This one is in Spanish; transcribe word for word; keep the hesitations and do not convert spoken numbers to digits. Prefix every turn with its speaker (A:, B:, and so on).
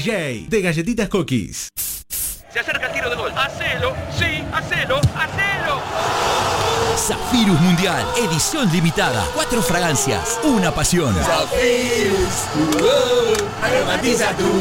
A: J de Galletitas Cookies.
B: Se acerca el tiro de gol. ¡Hacelo! ¡Sí! ¡Hacelo! ¡Hacelo!
C: Zafirus Mundial, edición limitada. Cuatro fragancias, una pasión.
D: Zafirus, tu aromatiza tu